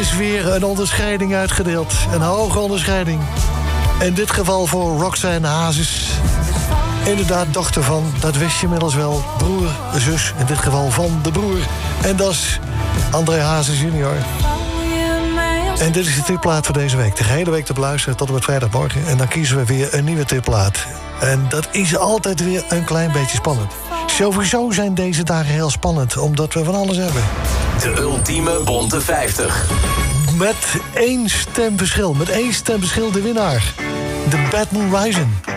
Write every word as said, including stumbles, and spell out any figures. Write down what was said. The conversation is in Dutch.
is weer een onderscheiding uitgedeeld. Een hoge onderscheiding. In dit geval voor Roxanne Hazes. Inderdaad, dochter van, dat wist je inmiddels wel, broer, zus, in dit geval van de broer. En dat is André Hazes junior. En dit is de tipplaat voor deze week. De hele week te beluisteren tot en met vrijdagmorgen. En dan kiezen we weer een nieuwe tipplaat. En dat is altijd weer een klein beetje spannend. Sowieso zijn deze dagen heel spannend, omdat we van alles hebben. De ultieme bonte vijftig. Met één stemverschil, met één stemverschil de winnaar. De Bad Moon Rising.